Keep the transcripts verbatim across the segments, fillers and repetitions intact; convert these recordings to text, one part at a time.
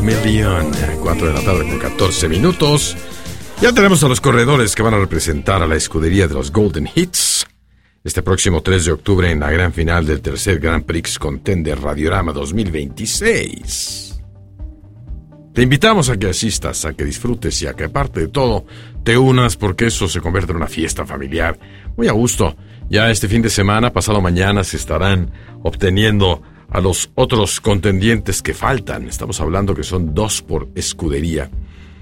Million, cuatro de la tarde con catorce minutos. Ya tenemos a los corredores que van a representar a la escudería de los Golden Hits este próximo tres de octubre en la gran final del tercer Grand Prix Contender Radiorama dos mil veintiséis. Te invitamos a que asistas, a que disfrutes y a que, aparte de todo, te unas, porque eso se convierte en una fiesta familiar muy a gusto. Ya este fin de semana, pasado mañana, se estarán obteniendo a los otros contendientes que faltan. Estamos hablando que son dos por escudería.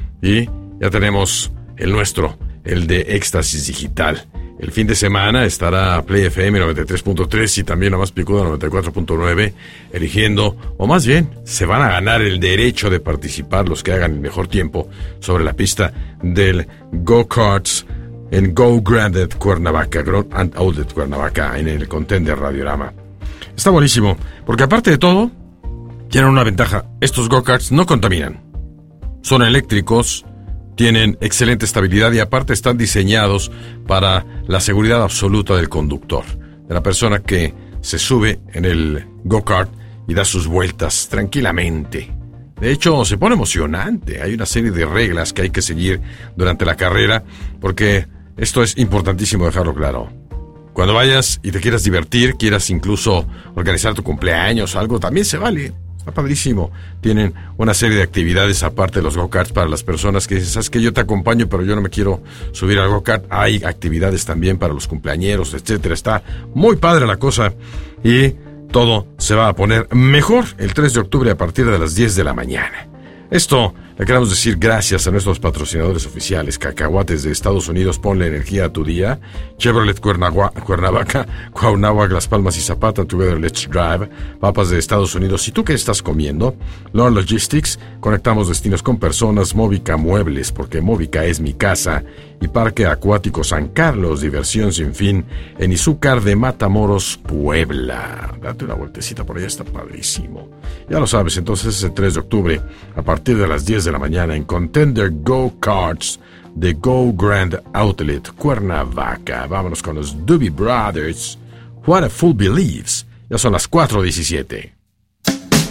Y ya tenemos el nuestro, el de Éxtasis Digital. El fin de semana estará Play F M noventa y tres punto tres y también la más picuda noventa y cuatro punto nueve eligiendo, o más bien, se van a ganar el derecho de participar los que hagan el mejor tiempo sobre la pista del Go-Karts en Go Granted Cuernavaca, Ground and Outlet Cuernavaca, en el Contender Radiorama. Está buenísimo, porque aparte de todo, tienen una ventaja. Estos go-karts no contaminan. Son eléctricos, tienen excelente estabilidad y aparte están diseñados para la seguridad absoluta del conductor, de la persona que se sube en el go-kart y da sus vueltas tranquilamente. De hecho, se pone emocionante. Hay una serie de reglas que hay que seguir durante la carrera, porque esto es importantísimo dejarlo claro. Cuando vayas y te quieras divertir, quieras incluso organizar tu cumpleaños o algo, también se vale. Está padrísimo. Tienen una serie de actividades aparte de los go-karts para las personas que dicen, ¿sabes qué? Yo te acompaño, pero yo no me quiero subir al go-kart. Hay actividades también para los cumpleañeros, etcétera. Está muy padre la cosa y todo se va a poner mejor el tres de octubre a partir de las diez de la mañana. Esto le queremos decir gracias a nuestros patrocinadores oficiales: Cacahuates de Estados Unidos, ponle energía a tu día; Chevrolet Cuernagua, Cuernavaca, Cuauhnáhuac, Las Palmas y Zapata, Together Let's Drive; Papas de Estados Unidos. ¿Y tú qué estás comiendo? Lord Logistics, conectamos destinos con personas; Móvica Muebles, porque Móvica es mi casa; y Parque Acuático San Carlos, diversión sin fin en Izúcar de Matamoros, Puebla. Date una vueltecita por allá, está padrísimo. Ya lo sabes, entonces es el tres de octubre a partir de las diez de la mañana en Contender Go-Karts de Go Grand Outlet Cuernavaca. Vámonos con los Doobie Brothers. What a Fool Believes. Ya son las cuatro diecisiete.